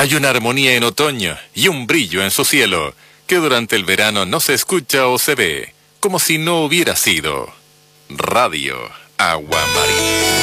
Hay una armonía en otoño y un brillo en su cielo que durante el verano no se escucha o se ve, como si no hubiera sido. Radio Agua Marina.